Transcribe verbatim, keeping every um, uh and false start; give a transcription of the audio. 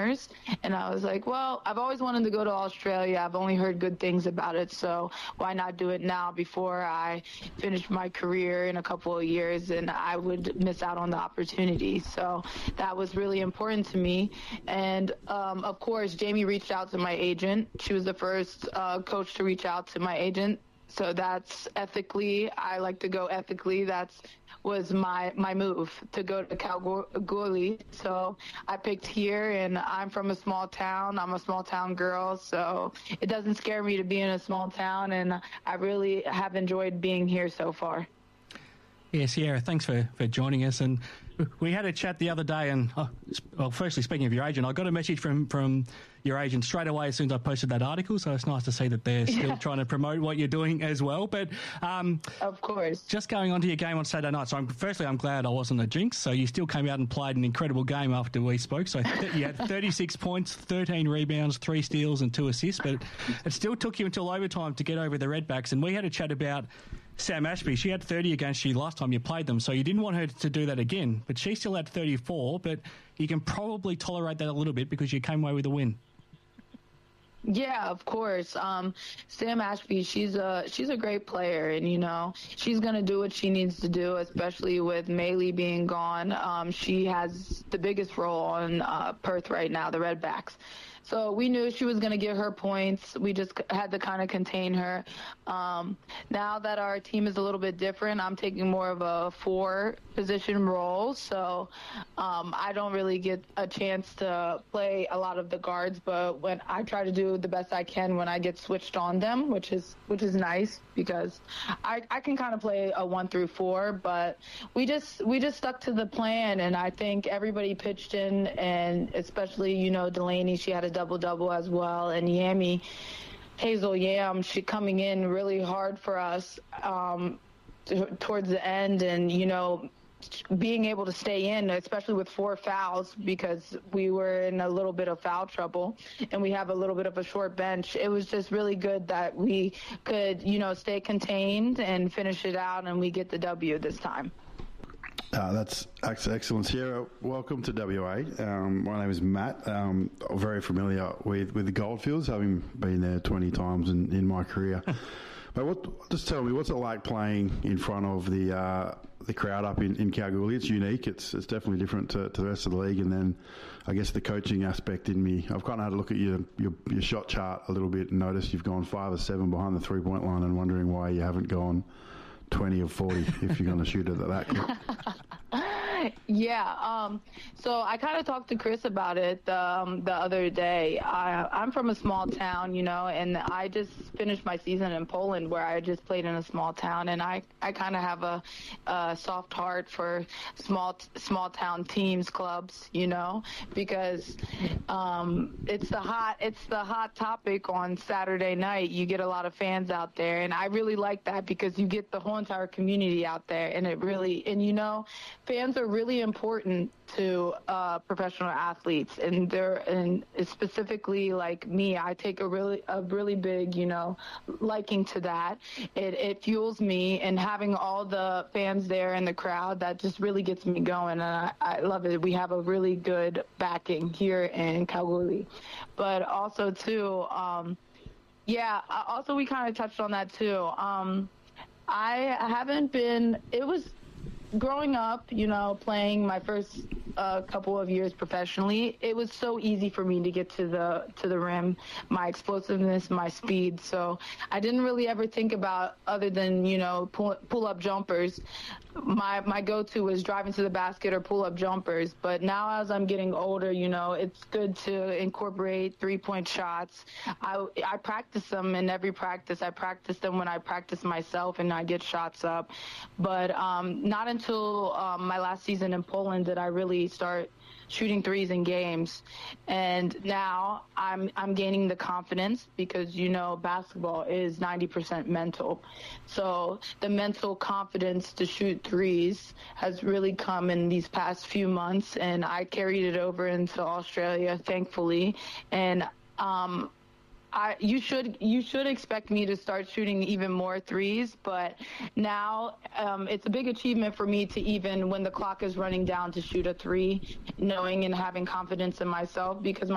summers. And I was like, well, I've always wanted to go to Australia. I've only heard good things about it, so why not do it now before I finish my career in a couple of years and I would miss out on the opportunity. So that was really important to me. And um, of course, Jamie reached out to my agent. She was the first uh, coach to reach out to my agent. So that's ethically, I like to go ethically. That's was my, my move to go to Kalgoorlie. So I picked here, and I'm from a small town. I'm a small town girl, so it doesn't scare me to be in a small town, and I really have enjoyed being here so far. Yeah, Sierra, thanks for, for joining us. And we had a chat the other day, and, oh, well, firstly, speaking of your agent, I got a message from, from your agent straight away as soon as I posted that article, so it's nice to see that they're still yeah. trying to promote what you're doing as well. But um, of course, just going on to your game on Saturday night, so I'm, firstly, I'm glad I wasn't a jinx, so you still came out and played an incredible game after we spoke. So th- you had thirty-six points, thirteen rebounds, three steals and two assists, but it still took you until overtime to get over the Redbacks, and we had a chat about Sam Ashby. She had thirty against you last time you played them, so you didn't want her to do that again. But she still had thirty-four, but you can probably tolerate that a little bit because you came away with a win. Yeah, of course. Um, Sam Ashby, she's a she's a great player, and you know she's gonna do what she needs to do, especially with Maylee being gone. Um, she has the biggest role on uh, Perth right now, the Redbacks. So we knew she was going to get her points. We just had to kind of contain her. Um, now that our team is a little bit different, I'm taking more of a four-position role. So um, I don't really get a chance to play a lot of the guards, but when I try to do the best I can when I get switched on them, which is which is nice because I, I can kind of play a one through four. But we just we just stuck to the plan, and I think everybody pitched in, and especially you know Delaney, she had a double-double as well, and Yami, Hazel Yam, she coming in really hard for us um, t- towards the end, and, you know, being able to stay in, especially with four fouls, because we were in a little bit of foul trouble, and we have a little bit of a short bench. It was just really good that we could, you know, stay contained and finish it out, and we get the W this time. Uh, that's excellent. Sierra, welcome to W A. Um, my name is Matt. Um, I'm very familiar with, with the Goldfields, having been there twenty times in, in my career. But what, just tell me, what's it like playing in front of the uh, the crowd up in, in Kalgoorlie? It's unique. It's it's definitely different to, to the rest of the league. And then I guess the coaching aspect in me, I've kind of had a look at your, your, your shot chart a little bit and noticed you've gone five or seven behind the three-point line and wondering why you haven't gone twenty or forty if you're going to shoot it at that clip. Yeah, um, so I kind of talked to Chris about it um, the other day. I, I'm from a small town, you know, and I just finished my season in Poland where I just played in a small town, and I, I kind of have a, a soft heart for small small town teams, clubs, you know, because um, it's the hot it's the hot topic on Saturday night. You get a lot of fans out there, and I really like that because you get the whole entire community out there, and it really and you know, fans are really important to uh, professional athletes, and they're and specifically like me, I take a really a really big you know liking to that. It it fuels me, and having all the fans there in the crowd, that just really gets me going, and I, I love it. We have a really good backing here in Kalgoorlie, but also too, um, yeah. Also, we kind of touched on that too. Um, I haven't been. It was. Growing up, you know, playing my first uh, couple of years professionally, it was so easy for me to get to the to the rim, my explosiveness, my speed. So I didn't really ever think about other than, you know, pull, pull up jumpers. My my go-to was driving to the basket or pull up jumpers. But now as I'm getting older, you know, it's good to incorporate three-point shots. I, I practice them in every practice. I practice them when I practice myself and I get shots up. But um, not until um, my last season in Poland did I really start shooting threes in games. And now I'm I'm gaining the confidence because, you know, basketball is ninety percent mental. So the mental confidence to shoot threes has really come in these past few months, and I carried it over into Australia, thankfully. And um I, you should you should expect me to start shooting even more threes, but now um, it's a big achievement for me to even when the clock is running down to shoot a three, knowing and having confidence in myself because my